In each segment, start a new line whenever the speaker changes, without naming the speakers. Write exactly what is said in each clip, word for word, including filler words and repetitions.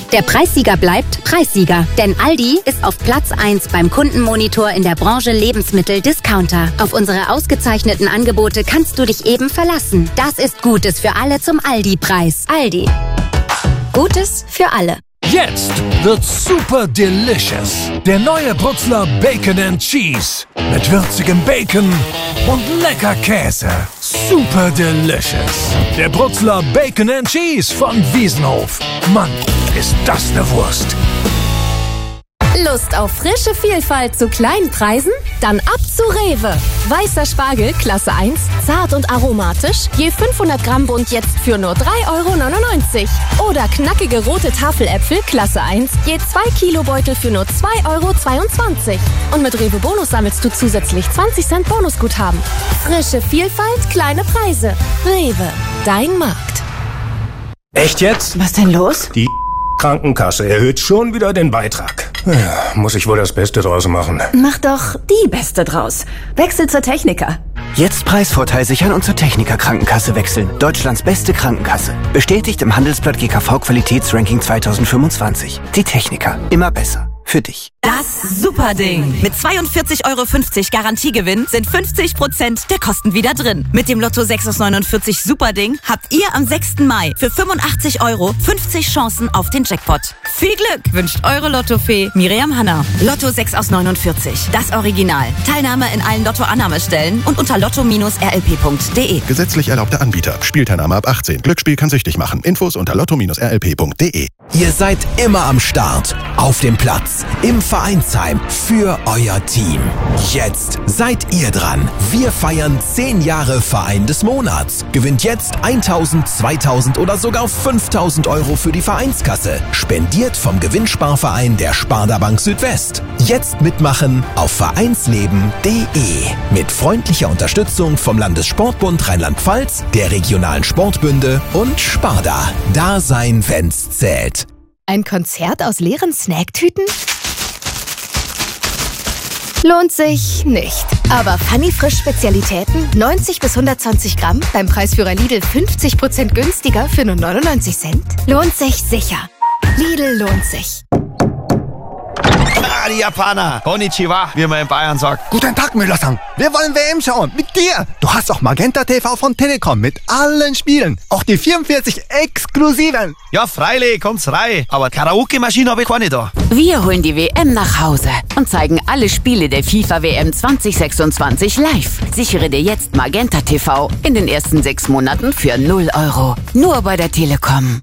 Der Preissieger bleibt Preissieger. Denn Aldi ist auf Platz eins beim Kundenmonitor in der Branche Lebensmittel-Discounter. Auf unsere ausgezeichneten Angebote kannst du dich eben verlassen. Das ist Gutes für alle zum Aldi-Preis. Aldi. Gutes für alle.
Jetzt wird's super delicious. Der neue Brutzler Bacon and Cheese. Mit würzigem Bacon und lecker Käse. Super delicious. Der Brutzler Bacon and Cheese von Wiesenhof. Mann, ist das eine Wurst.
Lust auf frische Vielfalt zu kleinen Preisen? Dann ab zu Rewe. Weißer Spargel, Klasse eins, zart und aromatisch, je fünfhundert Gramm Bund jetzt für nur drei Euro neunundneunzig. Oder knackige rote Tafeläpfel, Klasse eins, je zwei Kilo Beutel für nur zwei Euro zweiundzwanzig. Und mit Rewe Bonus sammelst du zusätzlich zwanzig Cent Bonusguthaben. Frische Vielfalt, kleine Preise. Rewe, dein Markt.
Echt jetzt?
Was denn los?
Die Krankenkasse erhöht schon wieder den Beitrag. Ja, muss ich wohl das Beste draus machen.
Mach doch die Beste draus. Wechsel zur Techniker.
Jetzt Preisvorteil sichern und zur Techniker Krankenkasse wechseln. Deutschlands beste Krankenkasse. Bestätigt im Handelsblatt G K V Qualitätsranking zweitausendfünfundzwanzig. Die Techniker. Immer besser. Für dich.
Das Superding. Mit zweiundvierzig Euro fünfzig Garantiegewinn sind fünfzig Prozent der Kosten wieder drin. Mit dem Lotto sechs aus neunundvierzig Superding habt ihr am sechsten Mai für fünfundachtzig Euro fünfzig Chancen auf den Jackpot. Viel Glück wünscht eure Lottofee Miriam Hanna. Lotto sechs aus neunundvierzig. Das Original. Teilnahme in allen Lotto-Annahmestellen und unter lotto Bindestrich r l p punkt d e.
Gesetzlich erlaubter Anbieter. Spielteilnahme ab achtzehn. Glücksspiel kann süchtig machen. Infos unter lotto Bindestrich r l p punkt d e.
Ihr seid immer am Start. Auf dem Platz. Im Vereinsheim. Für euer Team. Jetzt seid ihr dran. Wir feiern zehn Jahre Verein des Monats. Gewinnt jetzt eintausend, zweitausend oder sogar fünftausend Euro für die Vereinskasse. Spendiert vom Gewinnsparverein der Sparda Bank Südwest. Jetzt mitmachen auf vereinsleben punkt d e. Mit freundlicher Unterstützung vom Landessportbund Rheinland-Pfalz, der regionalen Sportbünde und Sparda. Da sein, wenn's zählt.
Ein Konzert aus leeren Snacktüten? Lohnt sich nicht. Aber Funny Frisch Spezialitäten, neunzig bis hundertzwanzig Gramm, beim Preisführer Lidl fünfzig Prozent günstiger für nur neunundneunzig Cent? Lohnt sich sicher. Lidl lohnt sich.
Ah, die Japaner. Konnichiwa, wie man in Bayern sagt.
Guten Tag, Müller-san. Wir wollen W M schauen. Mit dir. Du hast auch Magenta T V von Telekom mit allen Spielen. Auch die vierundvierzig exklusiven.
Ja, freilich, kommt's rein. Aber Karaoke-Maschine habe ich keine da.
Wir holen die W M nach Hause und zeigen alle Spiele der FIFA W M zwanzig sechsundzwanzig live. Sichere dir jetzt Magenta T V in den ersten sechs Monaten für null Euro. Nur bei der Telekom.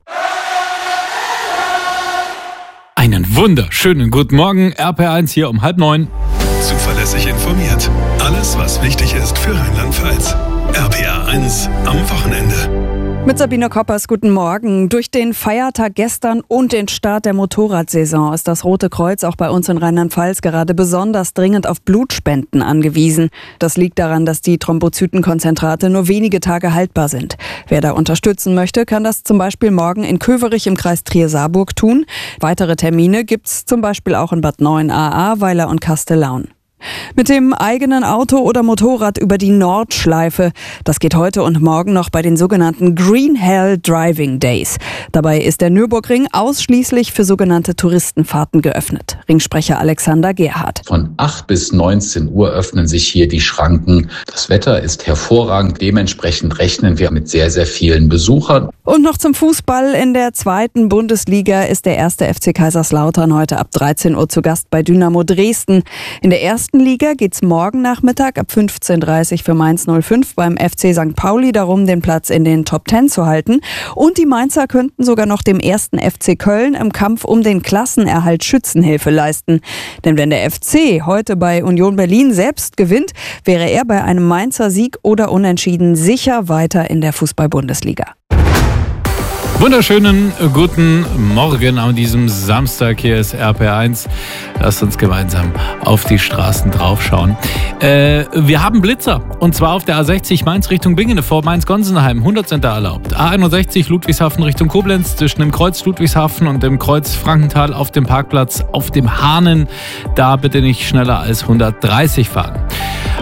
Einen wunderschönen guten Morgen, R P R eins hier um halb neun.
Zuverlässig informiert. Alles, was wichtig ist für Rheinland-Pfalz. R P R eins am Wochenende.
Mit Sabine Koppers, guten Morgen. Durch den Feiertag gestern und den Start der Motorradsaison ist das Rote Kreuz auch bei uns in Rheinland-Pfalz gerade besonders dringend auf Blutspenden angewiesen. Das liegt daran, dass die Thrombozytenkonzentrate nur wenige Tage haltbar sind. Wer da unterstützen möchte, kann das zum Beispiel morgen in Köverich im Kreis Trier-Saarburg tun. Weitere Termine gibt's zum Beispiel auch in Bad Neuenahr, Ahrweiler und Kastellaun. Mit dem eigenen Auto oder Motorrad über die Nordschleife. Das geht heute und morgen noch bei den sogenannten Green Hell Driving Days. Dabei ist der Nürburgring ausschließlich für sogenannte Touristenfahrten geöffnet. Ringsprecher Alexander Gerhardt.
Von acht bis neunzehn Uhr öffnen sich hier die Schranken. Das Wetter ist hervorragend. Dementsprechend rechnen wir mit sehr, sehr vielen Besuchern.
Und noch zum Fußball. In der zweiten Bundesliga ist der erste F C Kaiserslautern heute ab dreizehn Uhr zu Gast bei Dynamo Dresden. In der ersten Liga geht's morgen Nachmittag ab fünfzehn Uhr dreißig für Mainz null fünf beim F C Sankt Pauli darum, den Platz in den Top Ten zu halten. Und die Mainzer könnten sogar noch dem ersten F C Köln im Kampf um den Klassenerhalt Schützenhilfe leisten. Denn wenn der F C heute bei Union Berlin selbst gewinnt, wäre er bei einem Mainzer Sieg oder Unentschieden sicher weiter in der Fußball-Bundesliga.
Wunderschönen guten Morgen an diesem Samstag. Hier ist R P R eins. Lasst uns gemeinsam auf die Straßen draufschauen. Äh, wir haben Blitzer. Und zwar auf der A sechzig Mainz Richtung Bingene vor Mainz-Gonsenheim. hundert Center erlaubt. A einundsechzig Ludwigshafen Richtung Koblenz zwischen dem Kreuz Ludwigshafen und dem Kreuz Frankenthal auf dem Parkplatz auf dem Hahnen. Da bitte nicht schneller als hundertdreißig fahren.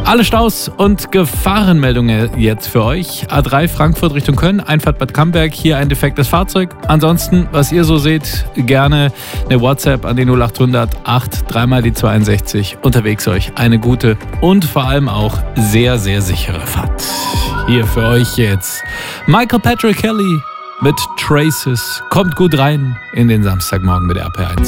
Alle Staus und Gefahrenmeldungen jetzt für euch. A drei Frankfurt Richtung Köln, Einfahrt Bad Camberg, hier ein defektes Fahrzeug. Ansonsten, was ihr so seht, gerne eine WhatsApp an die null acht hundert acht dreimal die zweiundsechzig. Unterwegs euch eine gute und vor allem auch sehr, sehr sichere Fahrt. Hier für euch jetzt Michael Patrick Kelly mit Traces. Kommt gut rein in den Samstagmorgen mit R P eins.